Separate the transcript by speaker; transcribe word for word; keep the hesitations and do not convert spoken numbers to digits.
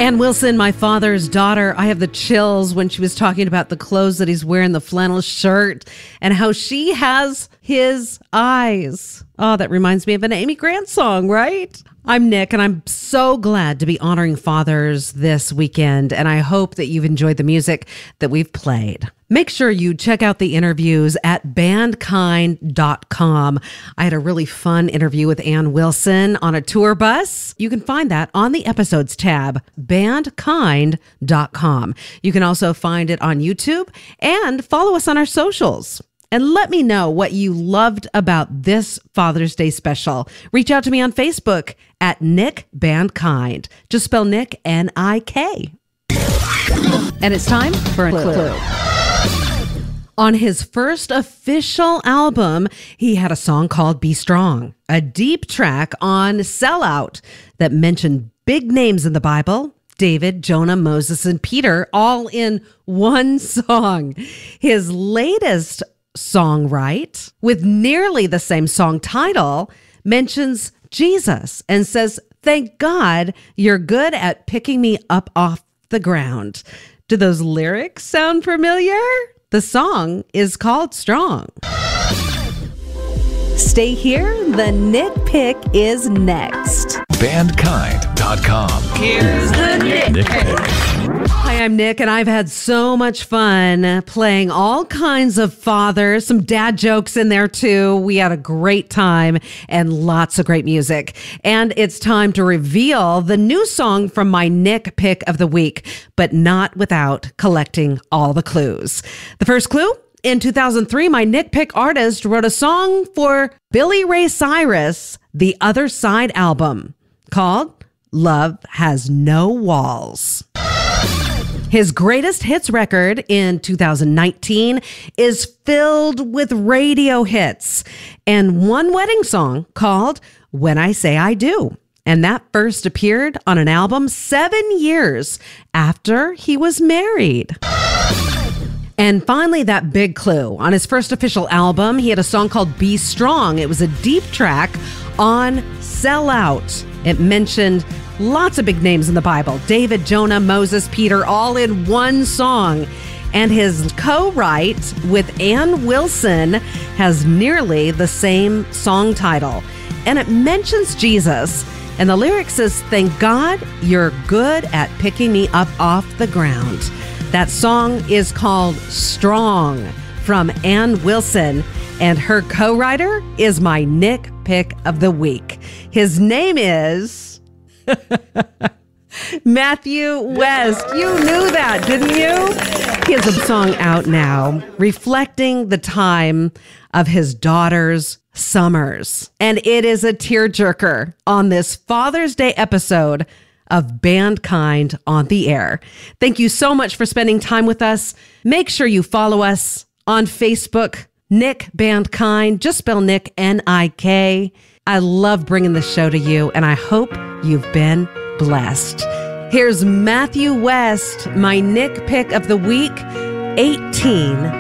Speaker 1: Ann Wilson, my father's daughter, I have the chills when she was talking about the clothes that he's wearing, the flannel shirt, and how she has his eyes. Oh, that reminds me of an Amy Grant song, right? I'm Nick, and I'm so glad to be honoring fathers this weekend, and I hope that you've enjoyed the music that we've played. Make sure you check out the interviews at band kind dot com. I had a really fun interview with Ann Wilson on a tour bus. You can find that on the episodes tab, band kind dot com. You can also find it on YouTube and follow us on our socials. And let me know what you loved about this Father's Day special. Reach out to me on Facebook at Nick Bandkind. Just spell Nick, N I K. And it's time for a clue. clue. On his first official album, he had a song called Be Strong, a deep track on Sellout that mentioned big names in the Bible: David, Jonah, Moses, and Peter, all in one song. His latest songwrite, with nearly the same song title, mentions Jesus and says, "Thank God you're good at picking me up off the ground." Do those lyrics sound familiar? The song is called Strong. Stay here. The Nick Pick is next.
Speaker 2: band kind dot com.
Speaker 1: Here's the Nick,
Speaker 2: Nick
Speaker 1: Pick. Hi, I'm Nick, and I've had so much fun playing all kinds of fathers, some dad jokes in there too. We had a great time and lots of great music. And it's time to reveal the new song from my Nick Pick of the week, but not without collecting all the clues. The first clue: in two thousand three, my Nick Pick artist wrote a song for Billy Ray Cyrus' The Other Side album called Love Has No Walls. His greatest hits record in two thousand nineteen is filled with radio hits and one wedding song called When I Say I Do. And that first appeared on an album seven years after he was married. And finally, that big clue. On his first official album, he had a song called Be Strong. It was a deep track on Sellout. It mentioned lots of big names in the Bible: David, Jonah, Moses, Peter, all in one song. And his co-write with Ann Wilson has nearly the same song title. And it mentions Jesus. And the lyric says, "Thank God you're good at picking me up off the ground." That song is called Strong from Ann Wilson, and her co-writer is my Nick Pick of the week. His name is Matthew West. You knew that, didn't you? He has a song out now reflecting the time of his daughter's summers, and it is a tearjerker on this Father's Day episode of Band Kind on the Air. Thank you so much for spending time with us. Make sure you follow us on Facebook, Nick Bandkind. Just spell Nick, N I K. I love bringing the show to you, and I hope you've been blessed. Here's Matthew West, my Nick Pick of the week, eighteen